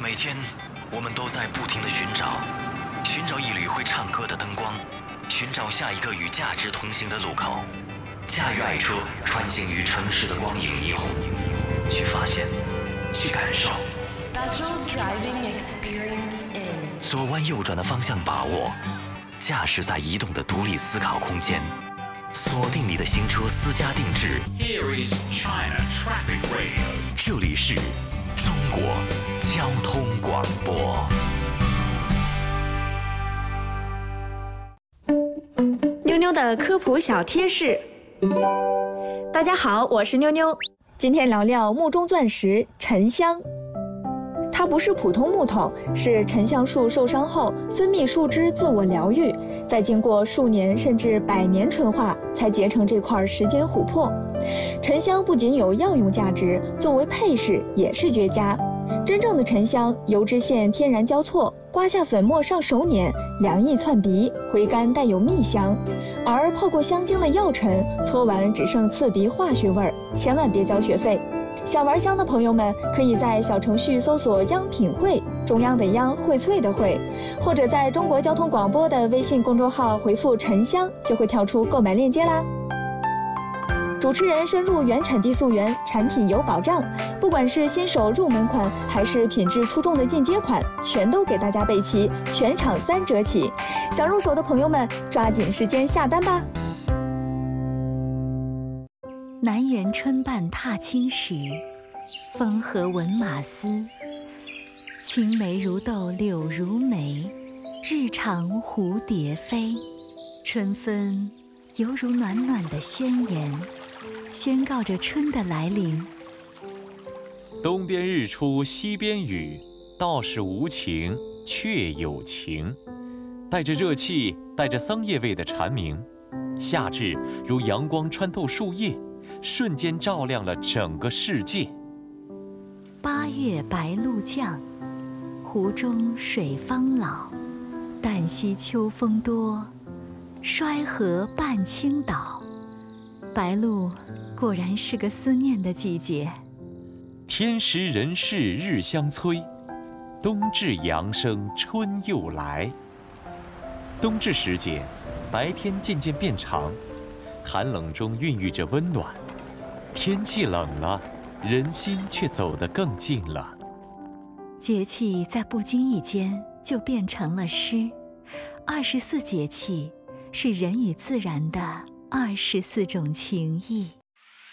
每天，我们都在不停地寻找一缕会唱歌的灯光，寻找下一个与价值同行的路口。驾驭爱车，穿行于城市的光影霓虹，去发现，去感受。 Special driving experience in 左弯右转的方向把握，驾驶在移动的独立思考空间，锁定你的新车私家定制。 Here is China Traffic Radio。 这里是中国交通广播。 妞妞的科普小贴士。大家好，我是妞妞，今天聊聊木中钻石沉香。它不是普通木头，是沉香树受伤后分泌树脂自我疗愈，再经过数年甚至100年纯化，才结成这块时间琥珀。沉香不仅有药用价值，作为配饰也是绝佳。真正的沉香，油脂线天然交错，刮下粉末上手捻，凉意窜鼻，回甘带有蜜香。而泡过香精的药尘，搓完只剩刺鼻化学味儿，千万别交学费。想玩香的朋友们，可以在小程序搜索“央品汇”，中央的央，荟萃的荟，或者在中国交通广播的微信公众号回复“沉香”，就会跳出购买链接啦。主持人深入原产地溯源，产品有保障，不管是新手入门款，还是品质出众的进阶款，全都给大家备齐，全场3折起。想入手的朋友们，抓紧时间下单吧。 南园春半踏青时，风和闻马嘶。青梅如豆柳如眉，日长蝴蝶飞。春分犹如暖暖的宣言，宣告着春的来临。 东边日出西边雨，道是无晴却有晴。带着热气，带着桑叶味的蝉鸣，夏至如阳光穿透树叶，瞬间照亮了整个世界。 8月白露降，湖中水方老。旦夕秋风多，衰河半倾倒。白露果然是个思念的季节。 天时人事日相催，冬至阳生春又来。冬至时节，白天渐渐变长，寒冷中孕育着温暖。天气冷了，人心却走得更近了。 节气在不经意间就变成了诗。24节气是人与自然的24种情谊。